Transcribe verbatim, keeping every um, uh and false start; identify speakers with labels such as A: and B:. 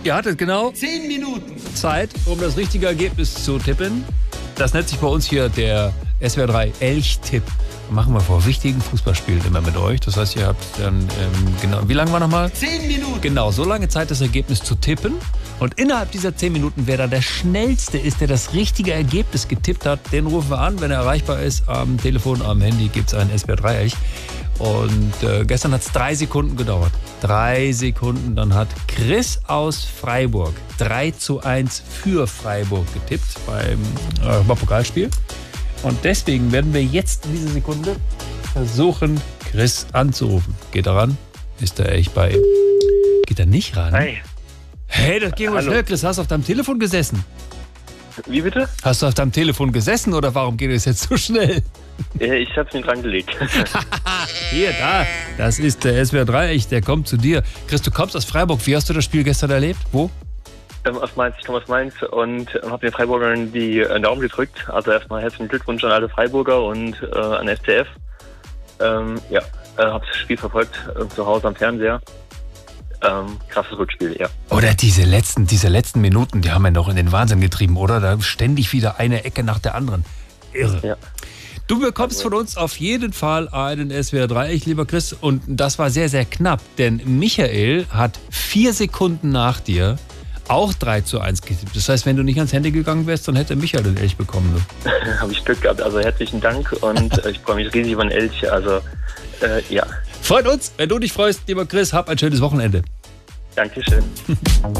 A: Ihr hattet genau
B: Zehn Minuten
A: Zeit, um das richtige Ergebnis zu tippen. Das nennt sich bei uns hier der S W R drei Elchtipp. Machen wir vor wichtigen Fußballspielen immer mit euch. Das heißt, ihr habt dann, ähm, genau, wie lange war nochmal?
B: Zehn Minuten.
A: Genau, so lange Zeit, das Ergebnis zu tippen. Und innerhalb dieser zehn Minuten, wer da der Schnellste ist, der das richtige Ergebnis getippt hat, den rufen wir an. Wenn er erreichbar ist, am Telefon, am Handy gibt es einen S W R drei Elch. Und äh, gestern hat es drei Sekunden gedauert. Drei Sekunden. Dann hat Chris aus Freiburg drei zu eins für Freiburg getippt beim äh, Pokalspiel. Und deswegen werden wir jetzt in dieser Sekunde versuchen, Chris anzurufen. Geht er ran? Ist er echt bei ihm? Geht er nicht ran?
C: Hi.
A: Hey, das ging mal
C: Hallo.
A: schnell. Chris, hast du auf deinem Telefon gesessen?
C: Wie bitte?
A: Hast du auf deinem Telefon gesessen oder warum geht es jetzt so schnell?
C: Ja, ich hab's mir dran gelegt.
A: Hier, da. Das ist der S W R drei Elch, der kommt zu dir. Chris, du kommst aus Freiburg. Wie hast du das Spiel gestern erlebt? Wo?
C: ähm, aus Mainz, ich komme aus Mainz und ähm, habe den Freiburgern die äh, Daumen gedrückt. Also erstmal herzlichen Glückwunsch an alle Freiburger und äh, an S D F. Ähm, ja, äh, habe das Spiel verfolgt äh, zu Hause am Fernseher. Ähm, krasses Rückspiel, ja.
A: Oder diese letzten, diese letzten Minuten, die haben ja noch in den Wahnsinn getrieben, oder? Da ständig wieder eine Ecke nach der anderen. Irre.
C: Ja.
A: Du bekommst von uns auf jeden Fall einen S W R drei Elch, lieber Chris. Und das war sehr, sehr knapp, denn Michael hat vier Sekunden nach dir auch drei zu eins getippt. Das heißt, wenn du nicht ans Handy gegangen wärst, dann hätte Michael den Elch bekommen. Ne?
C: Habe ich Glück gehabt. Also herzlichen Dank und äh, ich freue mich riesig über den Elch. Also, äh, ja.
A: Freut uns, wenn du dich freust, lieber Chris. Hab ein schönes Wochenende.
C: Dankeschön.